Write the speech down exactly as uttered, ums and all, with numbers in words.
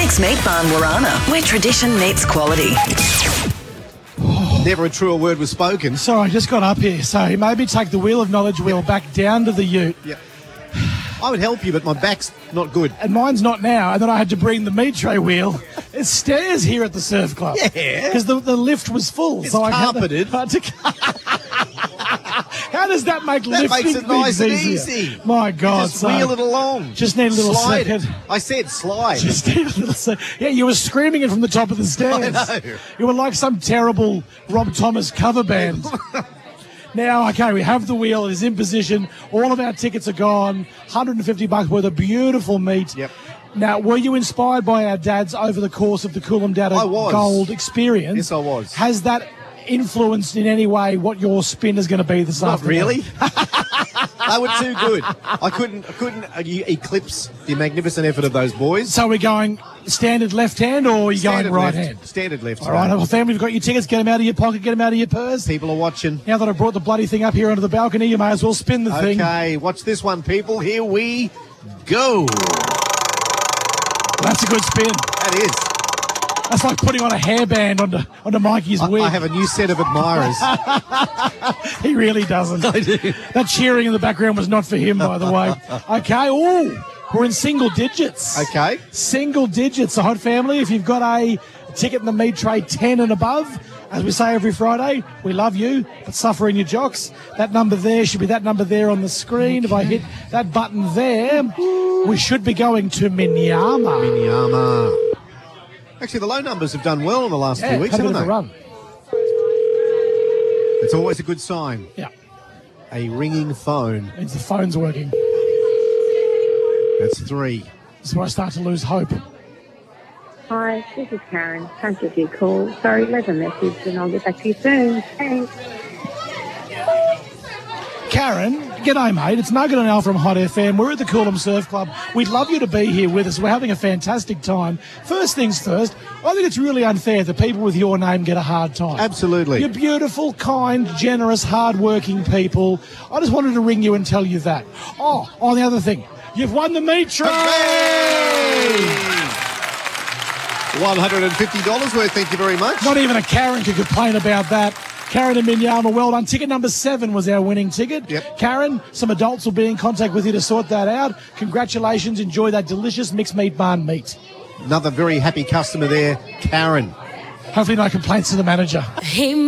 Mixed Meat Barn Warana, where tradition meets quality. Never a truer word was spoken. Sorry, I just got up here, so he made me take the wheel of knowledge wheel back down to the ute. Yeah. I would help you, but my back's not good. And mine's not now, and then I had to bring the meat tray wheel. It's stairs here at the surf club. Yeah. Because the, the lift was full. It's so I had to- carpeted. I had to- How does that make That lifting makes it nice things and easier? easy. My God. Just so wheel it along. Just need a little slide second. It. I said slide. Just need a little second. Yeah, you were screaming it from the top of the stairs. I know. You were like some terrible Rob Thomas cover band. Now, okay, we have the wheel. It is in position. All of our tickets are gone. one hundred fifty bucks worth of beautiful meat. Yep. Now, were you inspired by our dads over the course of the Coolam Data I was. Gold experience? Yes, I was. Has that influenced in any way what your spin is going to be this Not afternoon? really. They were too good. I couldn't I couldn't uh, eclipse the magnificent effort of those boys. So we're going standard left hand or are you Standard going right left. hand? Standard left. All right, well, family, you've got your tickets. Get them out of your pocket. Get them out of your purse. People are watching. Now that I brought the bloody thing up here onto the balcony, you may as well spin the thing. Okay, watch this one, people. Here we go. That's a good spin. That is. That's like putting on a hairband onto, onto Mikey's I, wig. I have a new set of admirers. He really doesn't. I do. That cheering in the background was not for him, by the way. Okay, ooh, we're in single digits. Okay. Single digits. So, Hot Family, if you've got a ticket in the meat tray ten and above, as we say every Friday, we love you, but suffer in your jocks. That number there should be that number there on the screen. If I hit that button there, we should be going to Minyama. Minyama. Actually, the low numbers have done well in the last Yeah, few weeks, had a bit haven't of they? a run. It's always a good sign. Yeah, A ringing phone. means the phone's working. That's three. This is where I start to lose hope. Hi, this is Karen. Can't give you a call. Sorry, leave a message and I'll get back to you soon. Thanks. Karen, g'day, mate. It's Nugget and Al from Hot F M. We're at the Coolam Surf Club. We'd love you to be here with us. We're having a fantastic time. First things first, I think it's really unfair that people with your name get a hard time. Absolutely. You're beautiful, kind, generous, hard-working people. I just wanted to ring you and tell you that. Oh, on the other thing, you've won the meat tray! one hundred fifty dollars worth, thank you very much. Not even a Karen could complain about that. Karen and Minyama, well done. Ticket number seven was our winning ticket. Yep. Karen, some adults will be in contact with you to sort that out. Congratulations. Enjoy that delicious mixed meat barn meat. Another very happy customer there, Karen. Hopefully no complaints to the manager. He